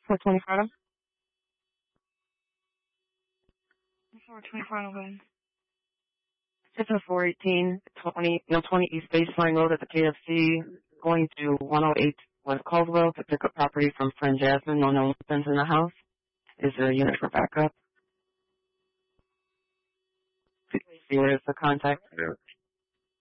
425. 425 Oakland. It's a 20 East Baseline Road at the KFC, going to 108 West Caldwell to pick up property from friend Jasmine. No one's in the house. Is there a unit for backup? See where's the contact?